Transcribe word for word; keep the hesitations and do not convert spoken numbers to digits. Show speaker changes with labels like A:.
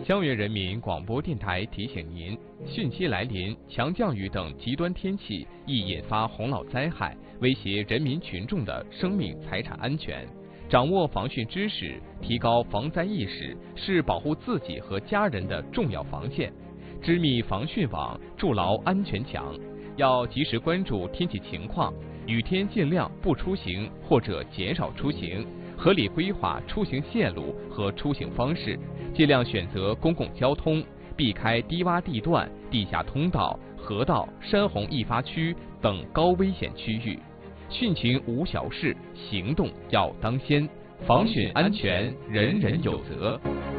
A: 襄源人民广播电台提醒您：汛期来临，强降雨等极端天气易引发洪涝灾害，威胁人民群众的生命财产安全。掌握防汛知识，提高防灾意识，是保护自己和家人的重要防线。织密防汛网，筑牢安全墙。要及时关注天气情况，雨天尽量不出行或者减少出行，合理规划出行线路和出行方式，尽量选择公共交通，避开低洼地段、地下通道、河道、山洪易发区等高危险区域。汛情无小事，行动要当先，防汛安全人人有责。